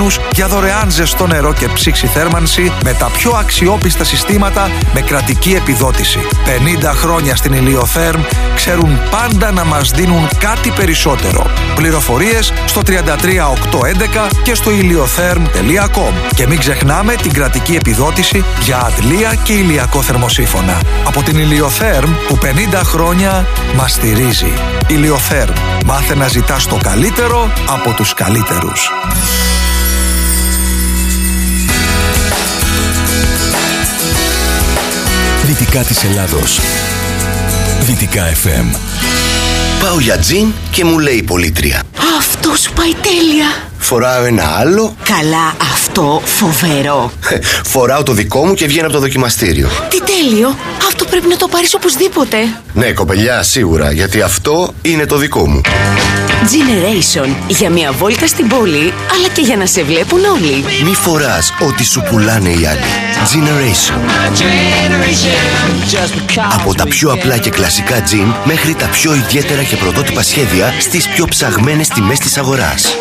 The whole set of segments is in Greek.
κινδύνους για δωρεάν ζεστό νερό και ψήξη θέρμανση με τα πιο αξιόπιστα συστήματα με κρατική επιδότηση. 50 χρόνια στην Ηλιοθέρμ ξέρουν πάντα να μας δίνουν κάτι περισσότερο. Πληροφορίες στο 33811 και στο iliotherm.com. Και μην ξεχνάμε την κρατική επιδότηση για αντλία και ηλιακό θερμοσύφωνα. Από την Ηλιοθέρμ που 50 χρόνια μας στηρίζει. Ηλιοθέρμ. Μάθε να ζητάς το καλύτερο από τους καλύτερους. Δυτικά της Ελλάδος. Δυτικά FM. Πάω για τζιν και μου λέει η πολίτρια: Αυτό σου πάει τέλεια. Φοράω ένα άλλο. Καλά, αυτό φοβερό. Φοράω το δικό μου και βγαίνω από το δοκιμαστήριο. Τι τέλειο. Αυτό πρέπει να το πάρεις οπωσδήποτε. Ναι, κοπελιά, σίγουρα, γιατί αυτό είναι το δικό μου. Generation. Για μια βόλτα στην πόλη, αλλά και για να σε βλέπουν όλοι. Μη φοράς ό,τι σου πουλάνε οι άλλοι. Generation. Από τα πιο απλά και κλασικά τζιν μέχρι τα πιο ιδιαίτερα και πρωτότυπα σχέδια στις πιο ψαγμένες τιμές της αγοράς.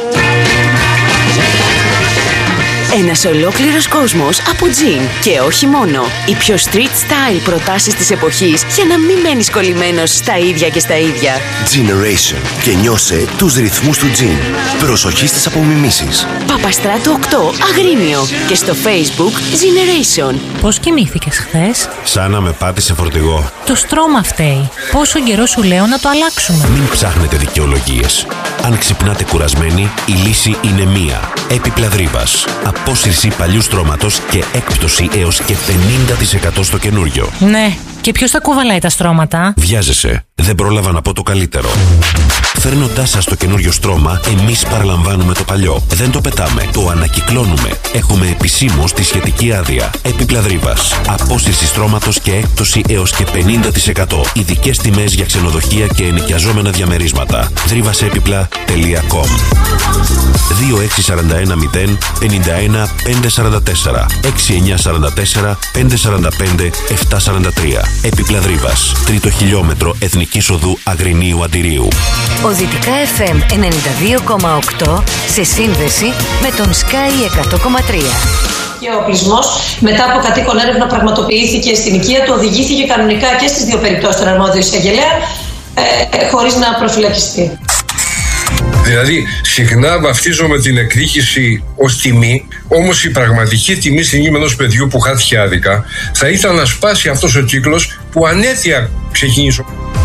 Ένας ολόκληρος κόσμος από τζιν. Και όχι μόνο. Οι πιο street style προτάσεις της εποχής για να μην μένεις κολλημένος στα ίδια και στα ίδια. Generation. Και νιώσε τους ρυθμούς του τζιν. Προσοχή στις απομιμήσεις. Παπαστράτου 8, Αγρίνιο. Και στο Facebook Generation. Πώς κοιμήθηκες χθες? Σαν να με πάτησε φορτηγό. Το στρώμα φταίει. Πόσο καιρό σου λέω να το αλλάξουμε? Μην ψάχνετε δικαιολογίες. Αν ξυπνάτε κουρασμένοι, η λύση είναι μία. Έπιπλα Δρύβας. Απόσυρση παλιού στρώματος και έκπτωση έως και 50% στο καινούριο. Ναι, και ποιος τα κουβαλάει τα στρώματα? Βιάζεσαι. Δεν πρόλαβα να πω το καλύτερο. Φέρνοντάς σας το καινούριο στρώμα, εμείς παραλαμβάνουμε το παλιό. Δεν το πετάμε, το ανακυκλώνουμε. Έχουμε επισήμως τη σχετική άδεια. Έπιπλα Δρύβας. Απόσυρση στρώματος και έκπτωση έως και 50%. Ειδικές τιμές για ξενοδοχεία και ενοικιαζόμενα διαμερίσματα. Δρύβασέπιπλα.com 2641 0 51 544 6944 545 743. Έπιπλα Δρύβας. Τρίτο χιλιόμετρο Εθνικής Οδού Αγρινίου Αντιρίου. Ο Δυτικά FM 92,8 σε σύνδεση με τον Sky 100,3. Και ο οπλισμός, μετά από κατοίκον έρευνα, πραγματοποιήθηκε στην οικία του, οδηγήθηκε κανονικά και στις δύο περιπτώσεις στον αρμόδιο εισαγγελέα, χωρίς να προφυλακιστεί. Δηλαδή, συχνά βαφτίζομαι την εκδίκηση ως τιμή, όμως η πραγματική τιμή στην ύμνη ενός παιδιού που χάθηκε άδικα θα ήταν να σπάσει αυτός ο κύκλος που ανέτεια ξεκίνησε.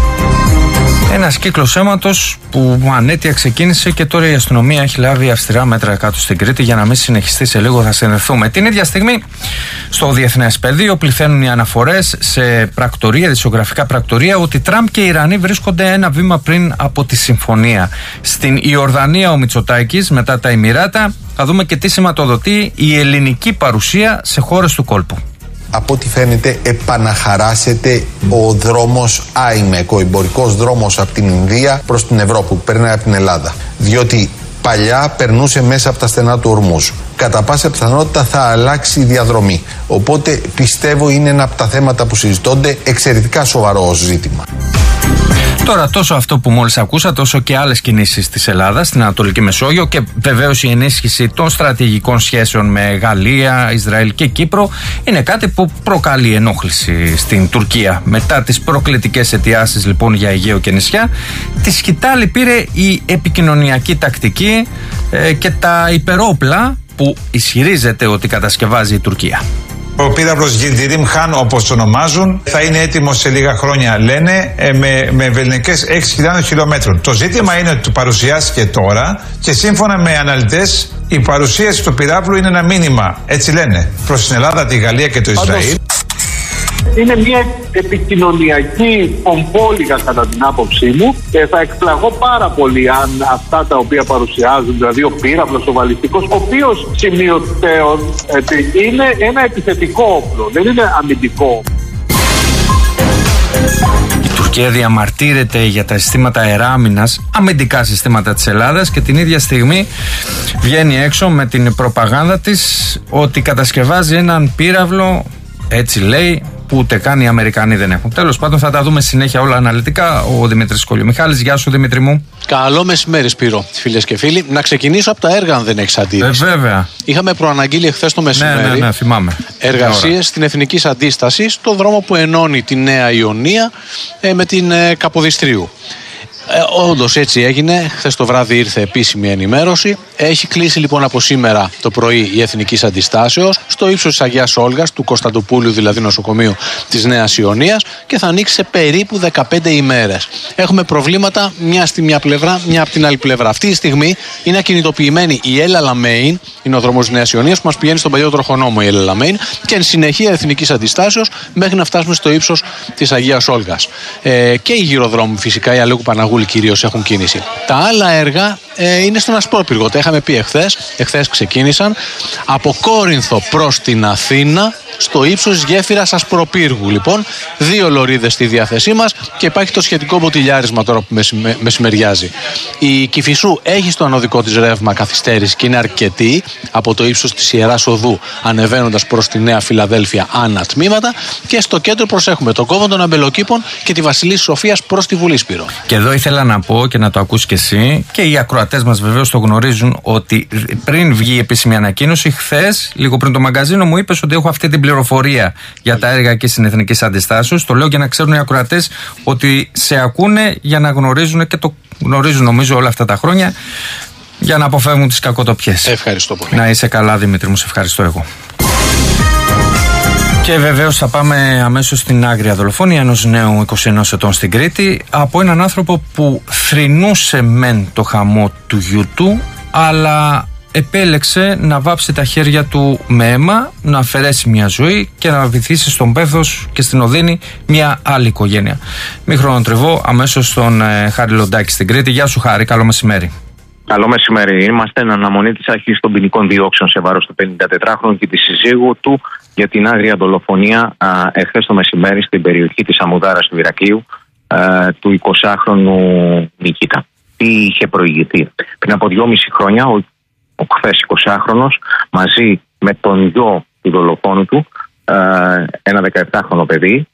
Ένας κύκλος αίματος που ανέτεια ξεκίνησε και τώρα η αστυνομία έχει λάβει αυστηρά μέτρα κάτω στην Κρήτη για να μην συνεχιστεί. Σε λίγο θα συνδεθούμε. Την ίδια στιγμή στο διεθνές πεδίο πληθαίνουν οι αναφορές σε πρακτορία, δισογραφικά πρακτορία, ότι Τραμπ και οι Ιρανοί βρίσκονται ένα βήμα πριν από τη συμφωνία. Στην Ιορδανία ο Μητσοτάκης, μετά τα Εμιράτα, θα δούμε και τι σηματοδοτεί η ελληνική παρουσία σε χώρες του κόλπου. Από ό,τι φαίνεται επαναχαράσεται ο δρόμος IMEC, ο εμπορικός δρόμος από την Ινδία προς την Ευρώπη που περνάει από την Ελλάδα. Διότι παλιά περνούσε μέσα από τα στενά του Ορμούζ. Κατά πάσα πιθανότητα θα αλλάξει η διαδρομή. Οπότε πιστεύω είναι ένα από τα θέματα που συζητώνται, εξαιρετικά σοβαρό ως ζήτημα. Τώρα, τόσο αυτό που μόλις ακούσατε, όσο και άλλες κινήσεις της Ελλάδας στην Ανατολική Μεσόγειο και βεβαίως η ενίσχυση των στρατηγικών σχέσεων με Γαλλία, Ισραήλ και Κύπρο είναι κάτι που προκαλεί ενόχληση στην Τουρκία. Μετά τις προκλητικές αιτιάσεις λοιπόν για Αιγαίο και νησιά, τη σκητάλη πήρε η επικοινωνιακή τακτική και τα υπερόπλα που ισχυρίζεται ότι κατασκευάζει η Τουρκία. Ο πύραυλος Γιλντιρίμ Χάν, όπως το ονομάζουν, θα είναι έτοιμος σε λίγα χρόνια, λένε, με ευελινικές 6.000 χιλιόμετρων. Το ζήτημα είναι ότι το παρουσιάστηκε τώρα και σύμφωνα με αναλυτές η παρουσίαση του πυράβλου είναι ένα μήνυμα, έτσι λένε, προς την Ελλάδα, τη Γαλλία και το Ισραήλ. Είναι μια επικοινωνιακή πομπόλιγα κατά την άποψή μου και θα εκπλαγώ πάρα πολύ αν αυτά τα οποία παρουσιάζουν, δηλαδή ο πύραυλος, ο βαλιστικός, ο οποίος σημειωτέων είναι ένα επιθετικό όπλο, δεν είναι αμυντικό. Η Τουρκία διαμαρτύρεται για τα συστήματα αεράμινας, αμυντικά συστήματα της Ελλάδας, και την ίδια στιγμή βγαίνει έξω με την προπαγάνδα της ότι κατασκευάζει έναν πύραυλο, έτσι λέει, που ούτε καν οι Αμερικανοί δεν έχουν. Τέλος πάντων, θα τα δούμε συνέχεια όλα αναλυτικά. Ο Δημήτρης Κολιομιχάλης. Γεια σου, Δημήτρη μου. Καλό μεσημέρι, Σπύρο, φίλες και φίλοι. Να ξεκινήσω από τα έργα, αν δεν έχεις αντίρρηση. Βέβαια. Είχαμε προαναγγείλει εχθές το μεσημέρι. Ναι, θυμάμαι. Εργασίες στην Εθνικής Αντίστασης, στο δρόμο που ενώνει τη Νέα Ιωνία με την Καποδιστρίου. Όντως έτσι έγινε. Χθες το βράδυ ήρθε επίσημη ενημέρωση. Έχει κλείσει λοιπόν από σήμερα το πρωί η Εθνικής Αντιστάσεως στο ύψος της Αγίας Όλγας, του Κωνσταντοπούλου δηλαδή νοσοκομείου της Νέας Ιωνίας, και θα ανοίξει σε περίπου 15 ημέρες. Έχουμε προβλήματα μια στη μια πλευρά, μια από την άλλη πλευρά. Αυτή τη στιγμή είναι ακινητοποιημένη η El Alamein, είναι ο δρόμος της Νέας Ιωνίας που μας πηγαίνει στον παλιό τροχονόμο η El Alamein, και εν συνεχεία Εθνικής Αντιστάσεως μέχρι να φτάσουμε στο ύψος της Αγίας Όλγας. Και οι γυροδρόμοι φυσικά, η Αλέκου Παναγούλη κυρίως έχουν κίνηση. Τα άλλα έργα είναι στον Ασπρόπυργο. Τα είχαμε πει εχθές. Εχθές ξεκίνησαν από Κόρινθο προς την Αθήνα, στο ύψος της γέφυρας Ασπροπύργου. Λοιπόν, 2 λωρίδες στη διάθεσή μας και υπάρχει το σχετικό μποτιλιάρισμα τώρα που μεσημεριάζει. Η Κηφισού έχει στο ανωδικό της ρεύμα καθυστέρηση και είναι αρκετή από το ύψος της Ιεράς Οδού ανεβαίνοντας προς τη Νέα Φιλαδέλφια ανά τμήματα, και στο κέντρο προσέχουμε το κόβο των Αμπελοκήπων και τη Βασιλής Σοφίας προς τη Βουλή, Σπύρο. Και εδώ ήθελα να πω και να το ακούσει και εσύ, και οι ακροατές μας βεβαίως το γνωρίζουν, ότι πριν βγει η επίσημη ανακοίνωση, χθες, λίγο πριν το μαγκαζίνο, μου είπες ότι έχω αυτή την πληροφορία για τα έργα και στην Εθνική Αντιστάσεως. Το λέω για να ξέρουν οι ακροατές ότι σε ακούνε, για να γνωρίζουν, και το γνωρίζουν νομίζω όλα αυτά τα χρόνια, για να αποφεύγουν τις κακοτοπιές. Ευχαριστώ πολύ. Να είσαι καλά, Δημήτρη μου, σε ευχαριστώ εγώ. Και βεβαίως θα πάμε αμέσως στην άγρια δολοφονία ενός νέου 21 ετών στην Κρήτη, από έναν άνθρωπο που θρηνούσε μεν το χαμό του γιού του, αλλά επέλεξε να βάψει τα χέρια του με αίμα, να αφαιρέσει μια ζωή και να βυθίσει στον πέθος και στην οδύνη μια άλλη οικογένεια. Μη χρονοτριβώ, αμέσως στον Χάρη Λοντάκη στην Κρήτη. Γεια σου, Χάρη, καλό μεσημέρι. Καλό μεσημέρι. Είμαστε εν αναμονή της αρχής των ποινικών διώξεων σε βάρος του 54χρονου και τη συζύγου του για την άγρια δολοφονία εχθές το μεσημέρι στην περιοχή της Αμμουδάρας του Ηρακλείου του 20χρονου Νικήτα. Τι είχε προηγηθεί? Πριν από 2,5 χρόνια ο χθες 20χρονος μαζί με τον γιο του δολοφόνου του, ένα 17χρονο παιδί,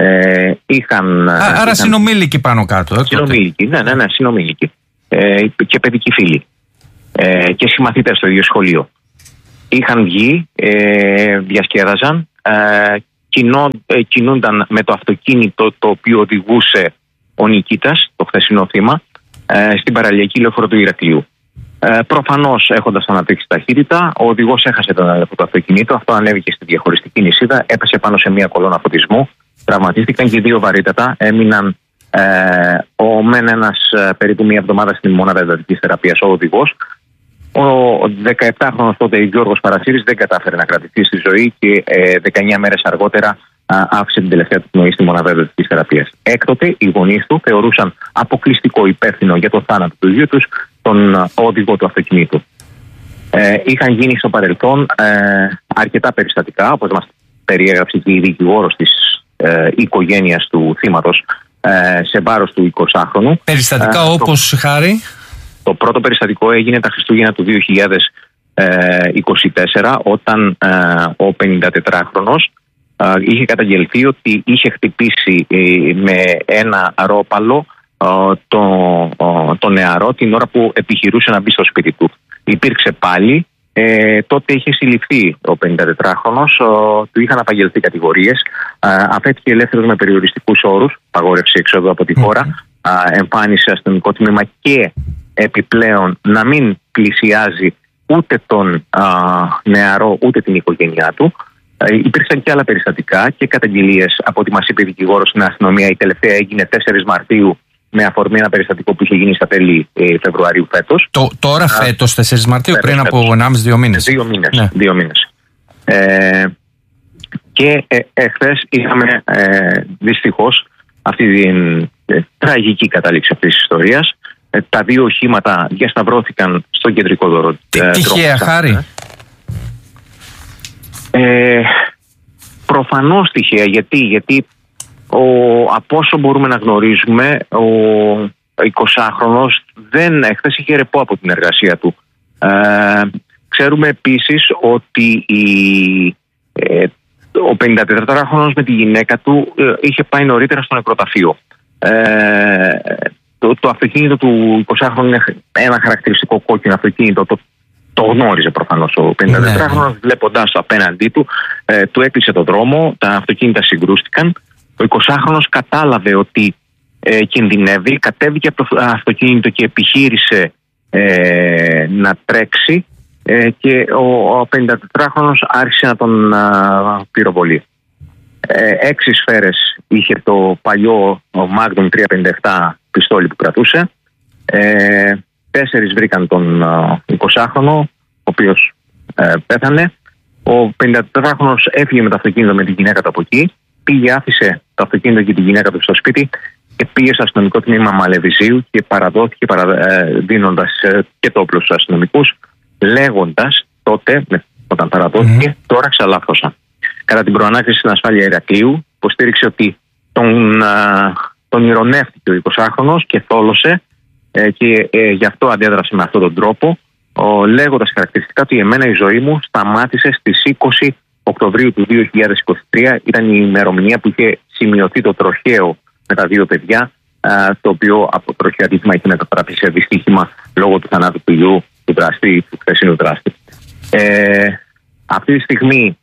Άρα συνομήλικοι πάνω κάτω. Συνομήλικοι, ναι, συνομήλικοι. Και παιδικοί φίλοι και συμμαθητές στο ίδιο σχολείο. Είχαν βγει, διασκέδαζαν, κινούνταν με το αυτοκίνητο το οποίο οδηγούσε ο Νικήτας, το χθεσινό θύμα, στην παραλιακή λεωφόρο του Ηρακλείου. Προφανώς, έχοντας αναπτύξει ταχύτητα, ο οδηγός έχασε τον έλεγχο του αυτοκινήτου. Αυτό ανέβηκε στη διαχωριστική νησίδα, έπεσε πάνω σε μια κολόνα φωτισμού. Τραυματίστηκαν και 2 βαρύτατα. Έμειναν ο μεν ένας περίπου μία εβδομάδα στην μονάδα εντατικής θεραπείας ο οδηγός. Ο 17χρονος τότε Γιώργος Παρασύρης δεν κατάφερε να κρατηθεί στη ζωή και 19 μέρες αργότερα άφησε την τελευταία του πνοή στη μονάδα εντατικής θεραπείας. Έκτοτε οι γονείς του θεωρούσαν αποκλειστικό υπεύθυνο για το θάνατο του γιού τους τον οδηγό του αυτοκινήτου. Είχαν γίνει στο παρελθόν αρκετά περιστατικά, όπως μας περιέγραψε και η δικηγόρος της οικογένειας του θύματος, σε βάρος του 20χρονου. Περιστατικά όπως, Χάρη? Το πρώτο περιστατικό έγινε τα Χριστούγεννα του 2024, όταν ο 54χρονος είχε καταγγελθεί ότι είχε χτυπήσει με ένα ρόπαλο το νεαρό την ώρα που επιχειρούσε να μπει στο σπίτι του. Υπήρξε πάλι. Τότε είχε συλληφθεί ο 54χρονος, του είχαν απαγγελθεί κατηγορίες, αφέθηκε ελεύθερος με περιοριστικούς όρους, παγόρευση εξόδου από τη χώρα, εμφάνισε αστυνομικό τμήμα και επιπλέον να μην πλησιάζει ούτε τον νεαρό ούτε την οικογένειά του. Υπήρξαν και άλλα περιστατικά και καταγγελίες από ό,τι μας είπε η δικηγόρος στην αστυνομία. Η τελευταία έγινε 4 Μαρτίου με αφορμή ένα περιστατικό που είχε γίνει στα τέλη Φεβρουαρίου φέτος. Τώρα φέτος, 4 Μαρτίου, πριν από 1,5-2 μήνες. 2 μήνες. Και εχθές είχαμε δυστυχώς αυτή την τραγική κατάληξη αυτής της ιστορίας. Τα 2 οχήματα διασταυρώθηκαν στον κεντρικό δρόμο. Τυχαία, Χάρη? Προφανώς τυχαία. Γιατί από όσο μπορούμε να γνωρίζουμε, ο 20χρονος χθες είχε ρεπό από την εργασία του. Ξέρουμε επίσης ότι Ο 54χρονος με τη γυναίκα του είχε πάει νωρίτερα στο νεκροταφείο. Το αυτοκίνητο του 20χρονου είναι ένα χαρακτηριστικό κόκκινο αυτοκίνητο. Το γνώριζε προφανώς ο 54χρονος, βλέποντας το απέναντί του, του έκλεισε το δρόμο, τα αυτοκίνητα συγκρούστηκαν. Ο 20χρονος κατάλαβε ότι κινδυνεύει, κατέβηκε από το αυτοκίνητο και επιχείρησε να τρέξει και ο 54χρονος άρχισε να τον πυροβολεί. 6 σφαίρες είχε το παλιό Magnum 357 πιστόλι που κρατούσε. 4 βρήκαν τον 20χρονο, ο οποίος πέθανε. Ο 54χρονος έφυγε με το αυτοκίνητο με τη γυναίκα του από εκεί, πήγε, άφησε το αυτοκίνητο και τη γυναίκα του στο σπίτι και πήγε στο αστυνομικό τμήμα Μαλεβιζίου και παραδόθηκε δίνοντας και το όπλο στους αστυνομικούς, λέγοντας τότε, όταν παραδόθηκε, τώρα ξαλάφρωσα. Κατά την προανάκριση στην ασφάλεια Ηρακλείου, υποστήριξε ότι τον ηρωνεύτηκε ο 20χρονος και θόλωσε και γι' αυτό αντέδρασε με αυτόν τον τρόπο, λέγοντας χαρακτηριστικά ότι εμένα η ζωή μου σταμάτησε στις 20 Οκτωβρίου του 2023. Ήταν η ημερομηνία που είχε σημειωθεί το τροχαίο με τα 2 παιδιά, το οποίο από τροχαίο ατύχημα είχε μετατραπεί σε δυστύχημα λόγω του θανάτου του γιου του δραστή, του χθεσινού δράστη. Αυτή τη στιγμή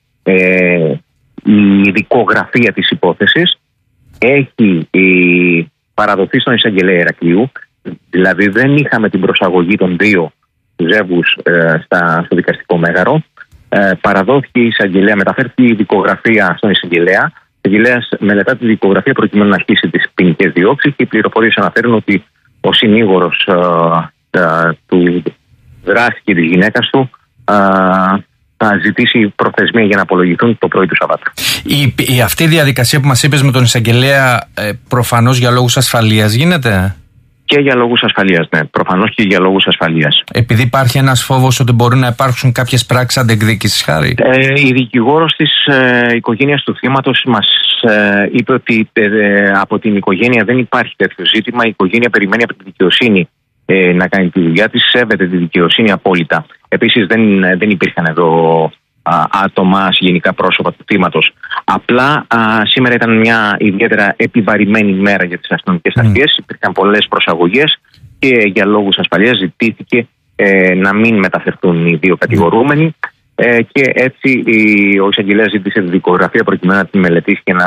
η δικογραφία της υπόθεσης έχει παραδοθεί στον εισαγγελέα Ηρακλείου, δηλαδή δεν είχαμε την προσαγωγή των 2 ζεύγους στο δικαστικό μέγαρο. Παραδόθηκε η εισαγγελέα, μεταφέρθηκε η δικογραφία στον εισαγγελέα. Ο εισαγγελέας μελετά τη δικογραφία προκειμένου να αρχίσει τις ποινικές διώξεις και οι πληροφορίες αναφέρουν ότι ο συνήγορος του δράστη και της γυναίκας του θα ζητήσει προθεσμία για να απολογηθούν το πρωί του Σαββάτου. Αυτή η διαδικασία που μας είπες με τον εισαγγελέα προφανώς για λόγους ασφαλείας γίνεται? Και για λόγους ασφαλείας, ναι. Προφανώς και για λόγους ασφαλείας. Επειδή υπάρχει ένας φόβος ότι μπορούν να υπάρξουν κάποιες πράξεις αντεκδίκησης, Χάρη. Η δικηγόρος της οικογένειας του θύματος μας είπε ότι από την οικογένεια δεν υπάρχει τέτοιο ζήτημα. Η οικογένεια περιμένει από τη δικαιοσύνη να κάνει τη δουλειά της, σέβεται τη δικαιοσύνη απόλυτα. Επίσης δεν υπήρχαν εδώ άτομα, γενικά πρόσωπα του θύματος. Απλά σήμερα ήταν μια ιδιαίτερα επιβαρημένη μέρα για τις αστυνομικές αρχές. Υπήρχαν πολλές προσαγωγές και για λόγους ασφαλείας ζητήθηκε να μην μεταφερθούν οι 2 κατηγορούμενοι και έτσι ο εισαγγελέας ζήτησε τη δικογραφία προκειμένου να τη μελετήσει και να